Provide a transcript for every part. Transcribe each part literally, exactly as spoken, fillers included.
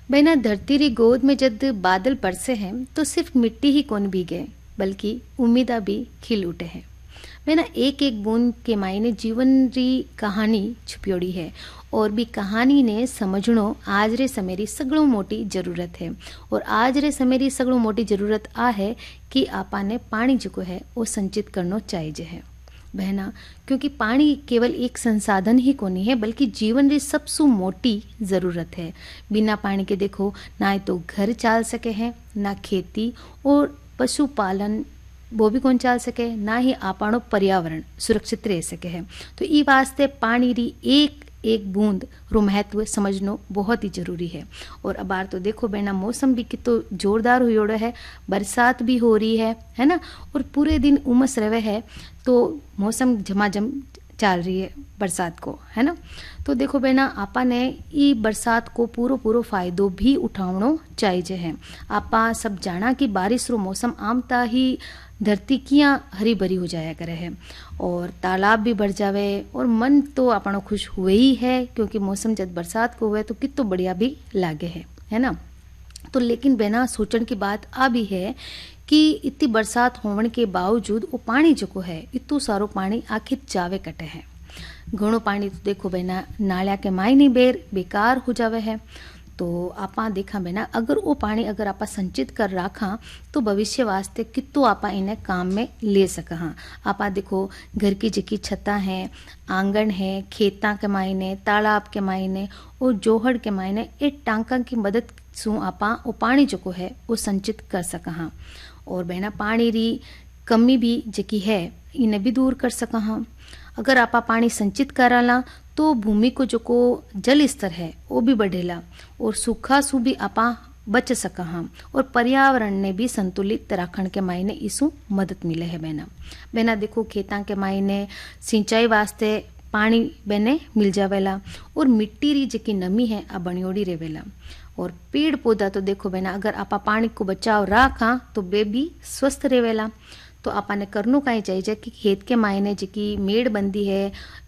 बहना धरती री गोद में जद बादल बरसे हैं तो सिर्फ मिट्टी ही कौन भीगे बल्कि उम्मीदा भी खिल उठे हैं। बहना एक एक बूंद के मायने जीवन री कहानी छुपियोड़ी है और भी कहानी ने समझणो आज रे समय री सगळों मोटी जरूरत है। और आज रे समय री सगळों मोटी जरूरत आ है कि आपा ने पानी जो है वो संचित करनो चाहिए है बहना, क्योंकि पानी केवल एक संसाधन ही को नहीं है बल्कि जीवन री सबसे मोटी ज़रूरत है। बिना पानी के देखो ना तो घर चाल सके हैं, ना खेती और पशुपालन वो भी कौन चाल सके, ना ही आपणो पर्यावरण सुरक्षित रह सके है। तो ई वास्ते पानी री एक एक बूंद रो महत्व समझनो बहुत ही जरूरी है। और अब बार तो देखो बहना मौसम भी कितो जोरदार हुयोड़ो है, बरसात भी हो रही है है ना, और पूरे दिन उमस रहे है तो मौसम झमाझम चल रही है बरसात को, है ना। तो देखो बहना आपा ने ई बरसात को पूरो पूरो फायदो भी उठावनो चाहिए है। आपा सब जाना कि बारिश रो मौसम आमता ही धरती किया हरी भरी हो जाया करे है और तालाब भी भर जावे और मन तो अपना खुश हुए ही है, क्योंकि मौसम जब बरसात को हुए तो कितो बढ़िया भी लागे है है ना। तो लेकिन बहना सोचने की बात आ भी है कि इतनी बरसात होने के बावजूद वो पानी जो है इतो सारो पानी आखिर जावे कटे है। घणो पानी तो देखो बहना नालिया के मायने बेर बेकार हो जावे है। तो आपा देखा बहना अगर वो पानी अगर आपा संचित कर रखा तो भविष्य वास्ते कितो आपा इन्हें काम में ले सका। हाँ आपा देखो घर की जिकी छत्ता है, आंगन है, खेता के मायने, तालाब के मायने और जोहड़ के मायने ये टांका की मदद सु आपा वो पानी जो है वो संचित कर सका। हाँ और बहना पानी री कमी भी जिकी है इन्हें भी दूर कर सका। हाँ अगर आपा पानी संचित कराला तो भूमि को जो को जल स्तर है वो भी बढ़ेला और सूखा सु भी आपा बच सका। हम और पर्यावरण ने भी संतुलित रखने के मायने इसु मदद मिले है। बहना बहना देखो खेता के मायने सिंचाई वास्ते पानी बने मिल जावेला और मिट्टी री जिकी नमी है आ बनियोड़ी रेवेला। और पेड़ पौधा तो देखो बहना अगर आपा पानी को बचाव रखा तो बे भी स्वस्थ रेवेला। तो आपा ने करनो कहीं चाहिए कि खेत के मायने जिकी मेड़ बंदी है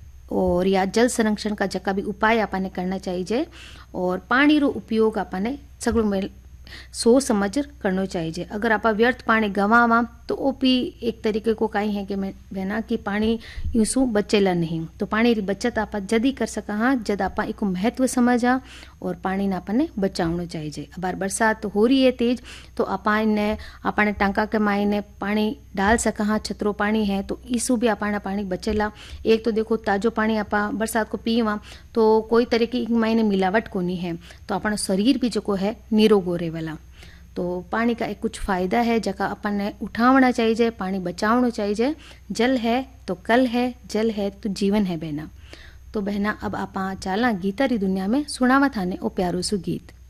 और या जल संरक्षण का जका भी उपाय आपने करना चाहिए और पानी रो उपयोग आपने सगळों में सोच समझ करना चाहिए। अगर आप व्यर्थ पानी गवावा तो वो भी एक तरीके को कहीं है कि मैं बहना कि पानी यूसु बचेला नहीं। तो पानी री बचत आप जद ही कर सका। हाँ जद आप एक महत्व समझा और पानी ना आपने बचावना चाहिए। अब बार बरसात तो हो रही है तेज तो आपने आपने टांका के मायने पानी डाल सका। हाँ छतरो पानी है तो इसु भी आपना पानी बचेला। एक तो देखो ताजो पानी आप बरसात को पीवा तो कोई तरीके की मायने मिलावट को नहीं है तो अपना शरीर भी जो है निरोगो रेवेला। तो पानी का एक कुछ फायदा है जका अपन ने उठावना चाहिए, पानी बचावना चाहिए। जल है तो कल है, जल है तो जीवन है बहना। तो बहना अब आप चाला गीता री दुनिया में सुनावा थाने ओ प्यारो सु गीत।